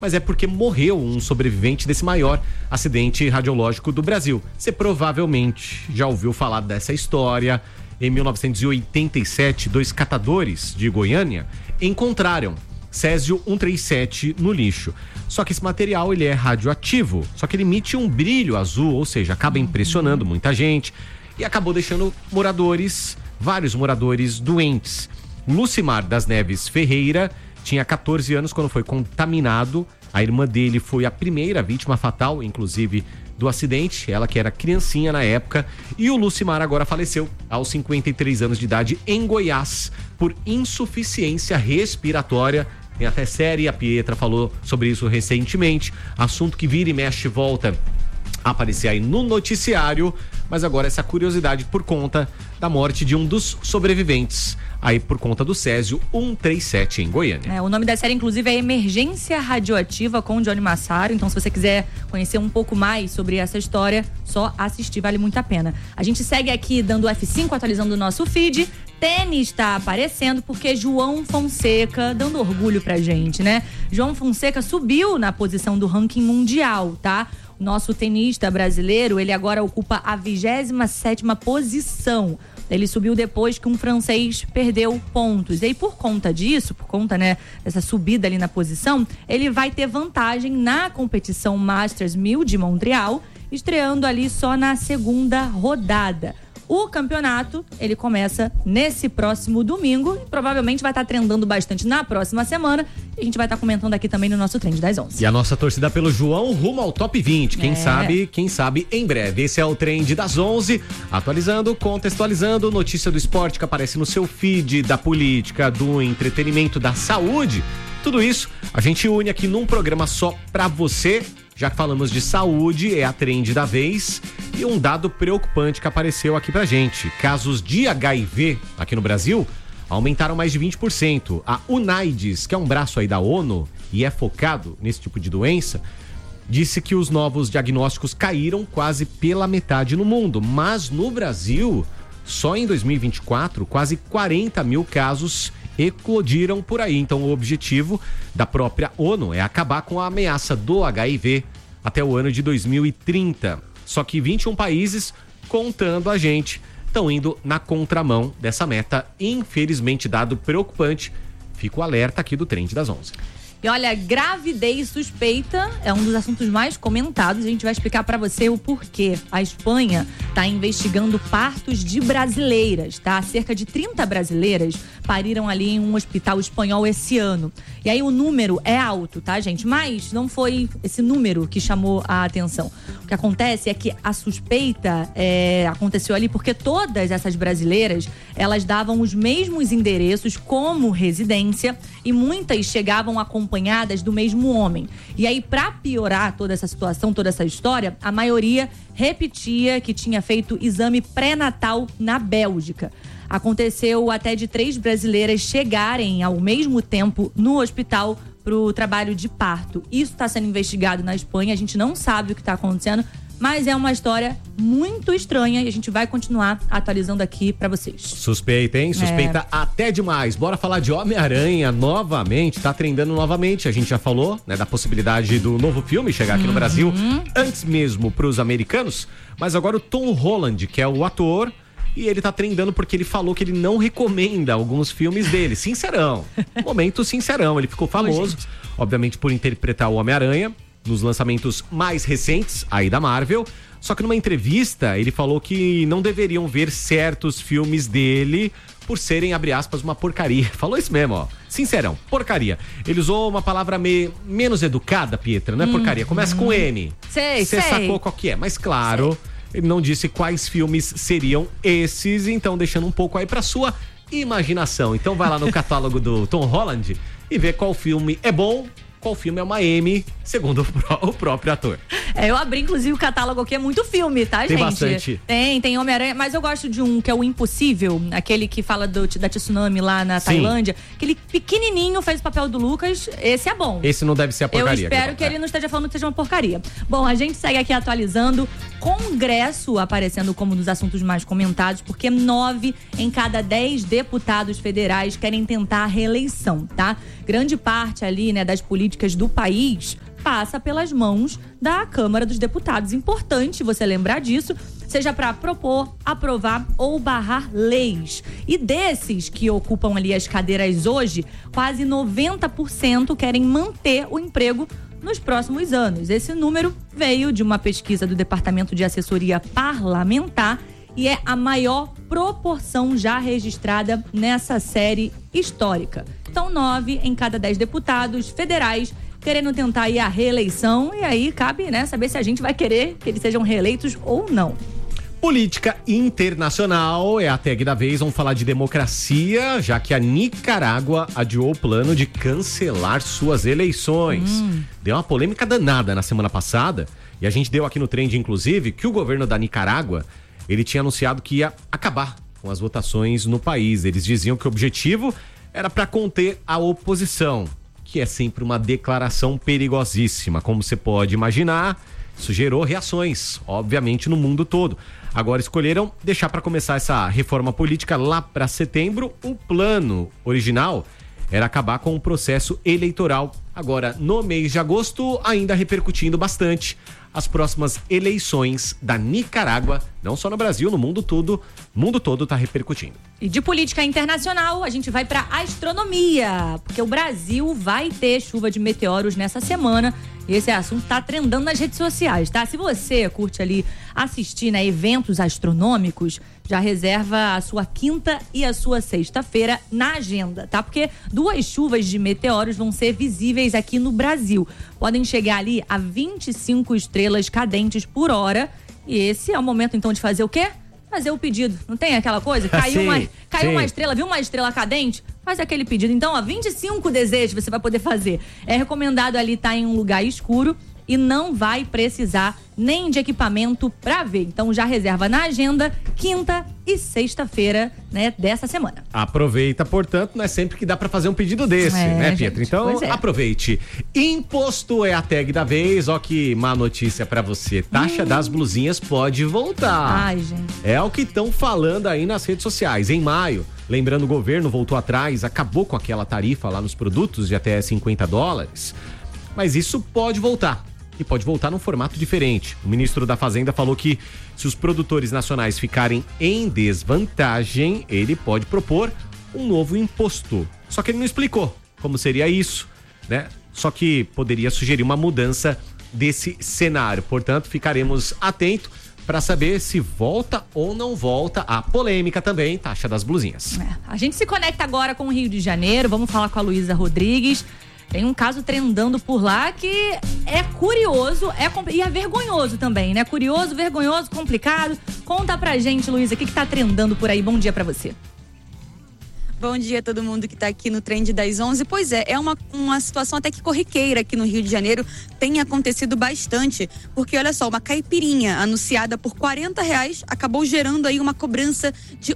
mas é porque morreu um sobrevivente desse maior acidente radiológico do Brasil. Você provavelmente já ouviu falar dessa história. Em 1987, 2 catadores de Goiânia encontraram césio-137 no lixo. Só que esse material ele é radioativo, só que ele emite um brilho azul, ou seja, acaba impressionando muita gente e acabou deixando vários moradores doentes. Lucimar das Neves Ferreira tinha 14 anos quando foi contaminado. A irmã dele foi a primeira vítima fatal, inclusive, do acidente, ela que era criancinha na época. E o Lucimar agora faleceu aos 53 anos de idade em Goiás por insuficiência respiratória. Tem até série, a Pietra falou sobre isso recentemente, assunto que vira e mexe e volta a aparecer aí no noticiário, mas agora essa curiosidade por conta da morte de um dos sobreviventes, aí por conta do césio-137 em Goiânia. O nome da série, inclusive, é Emergência Radioativa com Johnny Massaro. Então, se você quiser conhecer um pouco mais sobre essa história, só assistir, vale muito a pena. A gente segue aqui dando F5, atualizando o nosso feed. Tênis está aparecendo porque João Fonseca, dando orgulho pra gente, né? João Fonseca subiu na posição do ranking mundial, tá? Nosso tenista brasileiro, ele agora ocupa a 27ª posição. Ele subiu depois que um francês perdeu pontos. E aí, por conta disso, né, dessa subida ali na posição, ele vai ter vantagem na competição Masters 1000 de Montreal, estreando ali só na 2ª rodada. O campeonato, ele começa nesse próximo domingo e provavelmente vai estar trendando bastante na próxima semana. E a gente vai estar comentando aqui também no nosso Trend das 11. E a nossa torcida pelo João rumo ao top 20. Quem sabe em breve. Esse é o Trend das 11. Atualizando, contextualizando, notícia do esporte que aparece no seu feed, da política, do entretenimento, da saúde. Tudo isso a gente une aqui num programa só pra você. Já que falamos de saúde, é a trend da vez. E um dado preocupante que apareceu aqui pra gente. Casos de HIV aqui no Brasil aumentaram mais de 20%. A UNAIDS, que é um braço aí da ONU e é focado nesse tipo de doença, disse que os novos diagnósticos caíram quase pela metade no mundo. Mas no Brasil, só em 2024, quase 40 mil casos eclodiram por aí. Então o objetivo da própria ONU é acabar com a ameaça do HIV até o ano de 2030. Só que 21 países, contando a gente, estão indo na contramão dessa meta. Infelizmente, dado preocupante, fica o alerta aqui do Trend das 11. E olha, gravidez suspeita é um dos assuntos mais comentados. A gente vai explicar pra você o porquê. A Espanha tá investigando partos de brasileiras, tá? Cerca de 30 brasileiras pariram ali em um hospital espanhol esse ano. E aí o número é alto, tá, gente? Mas não foi esse número que chamou a atenção. O que acontece é que a suspeita aconteceu ali porque todas essas brasileiras, elas davam os mesmos endereços como residência e muitas chegavam acompanhadas do mesmo homem. E aí, pra piorar toda essa situação, toda essa história, a maioria repetia que tinha feito exame pré-natal na Bélgica. Aconteceu até de 3 brasileiras chegarem ao mesmo tempo no hospital para o trabalho de parto. Isso está sendo investigado na Espanha, a gente não sabe o que está acontecendo, mas é uma história muito estranha e a gente vai continuar atualizando aqui pra vocês. Suspeita, hein? Suspeita até demais. Bora falar de Homem-Aranha novamente, tá trendando novamente. A gente já falou, né, da possibilidade do novo filme chegar aqui no Brasil antes mesmo pros americanos, mas agora o Tom Holland, que é o ator, e ele tá trendando porque ele falou que ele não recomenda alguns filmes dele. Sincerão. Momento sincerão. Ele ficou famoso, obviamente, por interpretar o Homem-Aranha nos lançamentos mais recentes aí da Marvel. Só que numa entrevista ele falou que não deveriam ver certos filmes dele por serem, abre aspas, uma porcaria. Falou isso mesmo, ó. Sincerão, porcaria. Ele usou uma palavra menos educada, Pietra, não é porcaria. Começa com M. Sei. Você sacou qual que é, mas claro, ele não disse quais filmes seriam esses, então deixando um pouco aí pra sua imaginação. Então vai lá no catálogo do Tom Holland e vê qual filme é bom, qual filme é uma M, segundo o próprio ator. Eu abri, inclusive, o catálogo aqui, é muito filme, tá, gente? Tem bastante. Tem Homem-Aranha, mas eu gosto de um que é o Impossível, aquele que fala da tsunami lá na Tailândia. Aquele pequenininho fez o papel do Lucas, esse é bom. Esse não deve ser a porcaria. Eu espero que ele não esteja falando que seja uma porcaria. Bom, a gente segue aqui atualizando. Congresso aparecendo como um dos assuntos mais comentados, porque 9 em cada 10 deputados federais querem tentar a reeleição, tá? Grande parte ali, né, das políticas do país passa pelas mãos da Câmara dos Deputados. Importante você lembrar disso, seja para propor, aprovar ou barrar leis. E desses que ocupam ali as cadeiras hoje, quase 90% querem manter o emprego nos próximos anos. Esse número veio de uma pesquisa do Departamento de Assessoria Parlamentar e é a maior proporção já registrada nessa série histórica. Então, 9 em cada 10 deputados federais querendo tentar aí a reeleição, e aí cabe, né, saber se a gente vai querer que eles sejam reeleitos ou não. Política internacional é a tag da vez. Vamos falar de democracia, já que a Nicarágua adiou o plano de cancelar suas eleições. Deu uma polêmica danada na semana passada, e a gente deu aqui no Trend, inclusive, que o governo da Nicarágua, ele tinha anunciado que ia acabar com as votações no país. Eles diziam que o objetivo era para conter a oposição, que é sempre uma declaração perigosíssima. Como você pode imaginar, isso gerou reações, obviamente, no mundo todo. Agora escolheram deixar para começar essa reforma política lá para setembro. O plano original era acabar com o processo eleitoral. Agora, no mês de agosto, ainda repercutindo bastante as próximas eleições da Nicarágua, não só no Brasil, no mundo todo. O mundo todo está repercutindo. E de política internacional, a gente vai para astronomia, porque o Brasil vai ter chuva de meteoros nessa semana. E esse assunto tá trendando nas redes sociais, tá? Se você curte ali assistir, né, eventos astronômicos, já reserva a sua quinta e a sua sexta-feira na agenda, tá? Porque 2 chuvas de meteoros vão ser visíveis aqui no Brasil. Podem chegar ali a 25 estrelas cadentes por hora. E esse é o momento, então, de fazer o quê? Fazer o pedido. Não tem aquela coisa? Caiu uma estrela, viu uma estrela cadente? Faz aquele pedido. Então, ó, 25 desejos você vai poder fazer. É recomendado ali estar em um lugar escuro e não vai precisar nem de equipamento para ver. Então, já reserva na agenda quinta e sexta-feira, né, dessa semana. Aproveita, portanto, não é sempre que dá para fazer um pedido desse, né, Pietra? Então, aproveite. Imposto é a tag da vez. Ó, que má notícia para você. Taxa das blusinhas pode voltar. Ai, gente. É o que estão falando aí nas redes sociais. Em maio, lembrando, o governo voltou atrás, acabou com aquela tarifa lá nos produtos de até $50. Mas isso pode voltar. E pode voltar num formato diferente. O ministro da Fazenda falou que se os produtores nacionais ficarem em desvantagem, ele pode propor um novo imposto. Só que ele não explicou como seria isso, né? Só que poderia sugerir uma mudança desse cenário. Portanto, ficaremos atentos para saber se volta ou não volta a polêmica também, taxa das blusinhas. A gente se conecta agora com o Rio de Janeiro. Vamos falar com a Luísa Rodrigues. Tem um caso trendando por lá que é curioso e é vergonhoso também, né? Curioso, vergonhoso, complicado. Conta pra gente, Luísa, o que tá trendando por aí? Bom dia pra você. Bom dia a todo mundo que está aqui no Trend das 11. Pois é uma situação até que corriqueira aqui no Rio de Janeiro. Tem acontecido bastante, porque olha só, uma caipirinha anunciada por R$40 acabou gerando aí uma cobrança de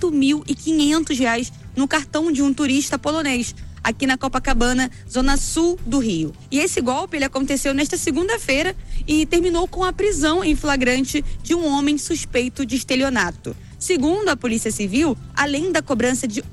R$8.500 no cartão de um turista polonês, aqui na Copacabana, zona sul do Rio. E esse golpe, ele aconteceu nesta segunda-feira e terminou com a prisão em flagrante de um homem suspeito de estelionato. Segundo a Polícia Civil, além da cobrança de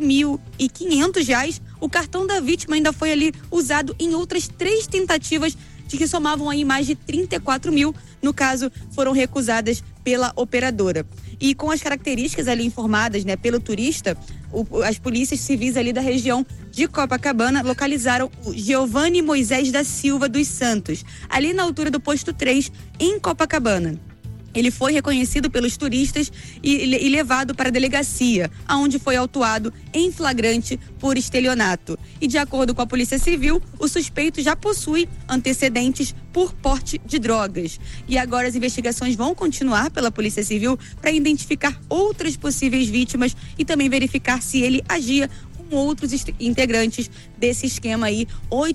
R$8.500, o cartão da vítima ainda foi ali usado em outras 3 tentativas de que somavam aí mais de 34 mil, no caso, foram recusadas pela operadora. E com as características ali informadas, né, pelo turista, as polícias civis ali da região de Copacabana localizaram o Giovanni Moisés da Silva dos Santos, ali na altura do posto 3, em Copacabana. Ele foi reconhecido pelos turistas e levado para a delegacia, onde foi autuado em flagrante por estelionato. E de acordo com a Polícia Civil, o suspeito já possui antecedentes por porte de drogas. E agora as investigações vão continuar pela Polícia Civil para identificar outras possíveis vítimas e também verificar se ele agia com outros integrantes desse esquema aí.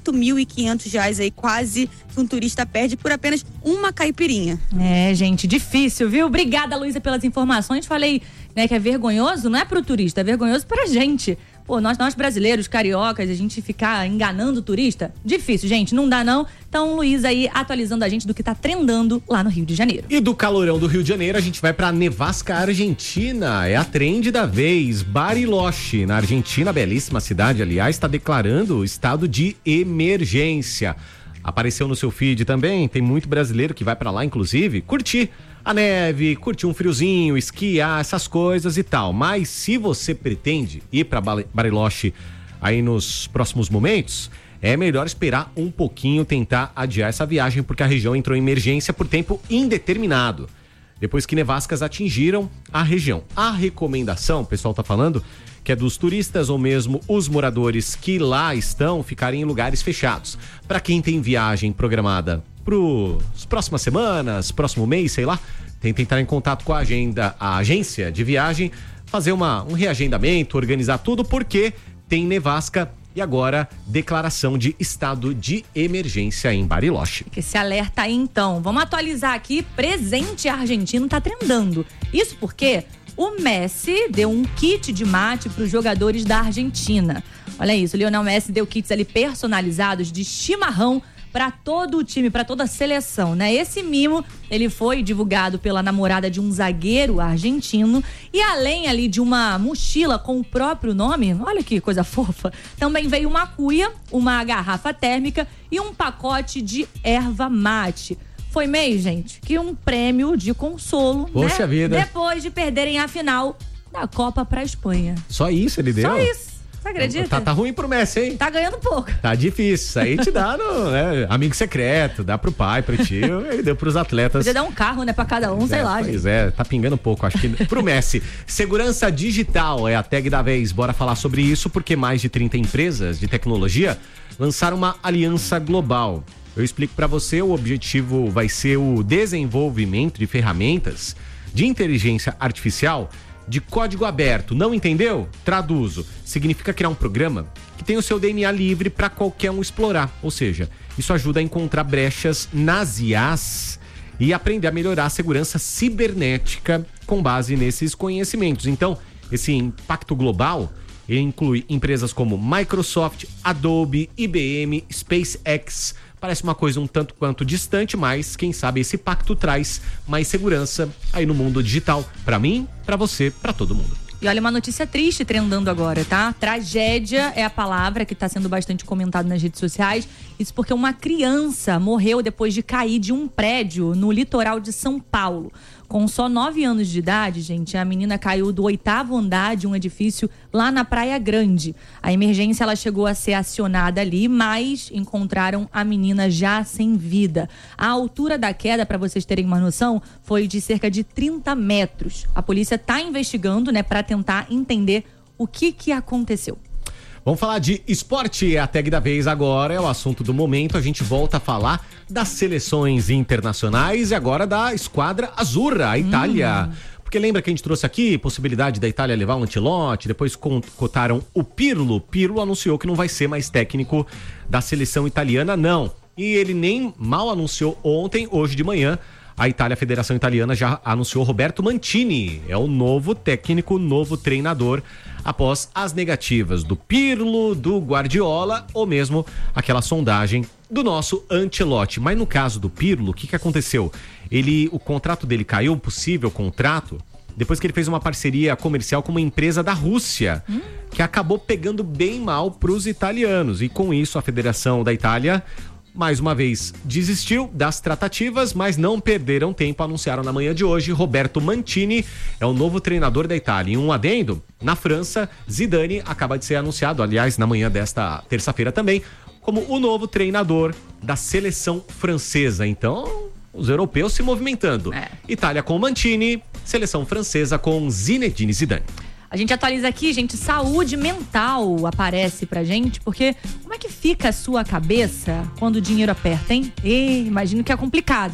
R$8.500 aí, quase que um turista perde por apenas uma caipirinha. É, gente, difícil, viu? Obrigada, Luísa, pelas informações. Falei, né, que é vergonhoso, não é pro turista, é vergonhoso pra gente. Pô, nós brasileiros, cariocas, a gente ficar enganando o turista, difícil, gente, não dá não. Então, Luísa aí atualizando a gente do que tá trendando lá no Rio de Janeiro. E do calorão do Rio de Janeiro, a gente vai pra Nevasca, Argentina. É a trend da vez. Bariloche, na Argentina, belíssima cidade, aliás, está declarando estado de emergência. Apareceu no seu feed também, tem muito brasileiro que vai pra lá, inclusive, curtir a neve, curtir um friozinho, esquiar, essas coisas e tal. Mas se você pretende ir pra Bariloche aí nos próximos momentos, é melhor esperar um pouquinho, tentar adiar essa viagem, porque a região entrou em emergência por tempo indeterminado, depois que nevascas atingiram a região. A recomendação, o pessoal tá falando, que é dos turistas ou mesmo os moradores que lá estão ficarem em lugares fechados. Para quem tem viagem programada para as próximas semanas, próximo mês, sei lá, tenta entrar em contato com a agência de viagem, fazer um reagendamento, organizar tudo, porque tem nevasca e agora declaração de estado de emergência em Bariloche. Esse alerta aí, então. Vamos atualizar aqui. Presente argentino tá trendando. Isso porque o Messi deu um kit de mate para os jogadores da Argentina. Olha isso, o Lionel Messi deu kits ali personalizados de chimarrão para todo o time, para toda a seleção, né? Esse mimo, ele foi divulgado pela namorada de um zagueiro argentino e além ali de uma mochila com o próprio nome, olha que coisa fofa, também veio uma cuia, uma garrafa térmica e um pacote de erva mate. Foi meio, gente, que um prêmio de consolo, poxa, né? Vida. Depois de perderem a final da Copa pra Espanha. Só isso ele deu? Só isso. Você acredita? Tá ruim pro Messi, hein? Tá ganhando pouco. Tá difícil. Isso aí te dá né, amigo secreto, dá pro pai, pro tio, ele deu pros atletas. Podia dar um carro, né, pra cada um, sei lá. Pois é, tá pingando pouco, acho que pro Messi. Segurança digital é a tag da vez. Bora falar sobre isso, porque mais de 30 empresas de tecnologia lançaram uma aliança global. Eu explico para você, o objetivo vai ser o desenvolvimento de ferramentas de inteligência artificial de código aberto. Não entendeu? Traduzo. Significa criar um programa que tem o seu DNA livre para qualquer um explorar. Ou seja, isso ajuda a encontrar brechas nas IAs e aprender a melhorar a segurança cibernética com base nesses conhecimentos. Então, esse impacto global inclui empresas como Microsoft, Adobe, IBM, SpaceX. Parece uma coisa um tanto quanto distante, mas quem sabe esse pacto traz mais segurança aí no mundo digital. Pra mim, pra você, pra todo mundo. E olha, uma notícia triste trendando agora, tá? Tragédia é a palavra que tá sendo bastante comentado nas redes sociais. Isso porque uma criança morreu depois de cair de um prédio no litoral de São Paulo. Com só 9 anos de idade, gente, a menina caiu do 8º andar de um edifício lá na Praia Grande. A emergência, ela chegou a ser acionada ali, mas encontraram a menina já sem vida. A altura da queda, para vocês terem uma noção, foi de cerca de 30 metros. A polícia tá investigando, né, para tentar entender o que aconteceu. Vamos falar de esporte, a tag da vez agora, é o assunto do momento. A gente volta a falar das seleções internacionais e agora da esquadra Azzurra, a Itália. Porque lembra que a gente trouxe aqui possibilidade da Itália levar o Ancelotti, depois cotaram o Pirlo. O Pirlo anunciou que não vai ser mais técnico da seleção italiana, não. E ele nem mal anunciou ontem, hoje de manhã, a Itália, a Federação Italiana, já anunciou Roberto Mancini. É o novo técnico, novo treinador, após as negativas do Pirlo, do Guardiola ou mesmo aquela sondagem do nosso Ancelotti. Mas no caso do Pirlo, o que aconteceu? O contrato dele caiu, um possível contrato, depois que ele fez uma parceria comercial com uma empresa da Rússia, que acabou pegando bem mal para os italianos. E com isso, a Federação da Itália, mais uma vez, desistiu das tratativas, mas não perderam tempo. Anunciaram na manhã de hoje, Roberto Mancini é o novo treinador da Itália. E um adendo, na França, Zidane acaba de ser anunciado, aliás, na manhã desta terça-feira também, como o novo treinador da seleção francesa. Então, os europeus se movimentando. Itália com Mancini, seleção francesa com Zinedine Zidane. A gente atualiza aqui, gente, saúde mental aparece pra gente, porque como é que fica a sua cabeça quando o dinheiro aperta, hein? Imagino que é complicada.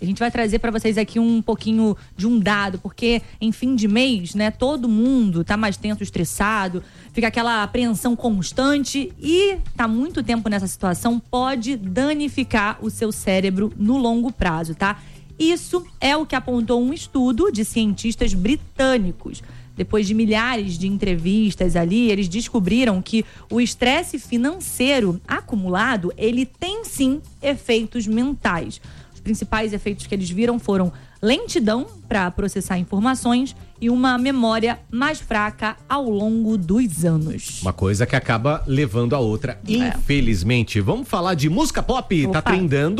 A gente vai trazer para vocês aqui um pouquinho de um dado, porque em fim de mês, né, todo mundo tá mais tenso, estressado, fica aquela apreensão constante e tá muito tempo nessa situação, pode danificar o seu cérebro no longo prazo, tá? Isso é o que apontou um estudo de cientistas britânicos. Depois de milhares de entrevistas ali, eles descobriram que o estresse financeiro acumulado, ele tem sim efeitos mentais. Os principais efeitos que eles viram foram lentidão para processar informações e uma memória mais fraca ao longo dos anos. Uma coisa que acaba levando a outra, infelizmente. Vamos falar de música pop? Opa. Tá trendando.